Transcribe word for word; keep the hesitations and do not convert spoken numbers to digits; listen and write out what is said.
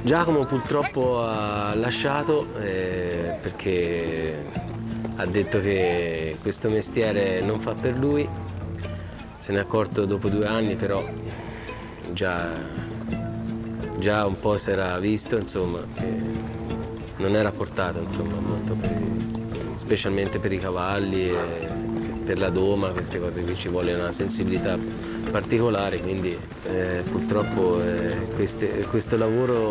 Giacomo purtroppo ha lasciato eh, perché ha detto che questo mestiere non fa per lui, se n'è accorto dopo due anni, però già, già un po' si era visto, insomma, che non era portato, insomma, molto per i- specialmente per i cavalli e per la doma, queste cose qui ci vuole una sensibilità particolare, quindi eh, purtroppo eh, queste- questo lavoro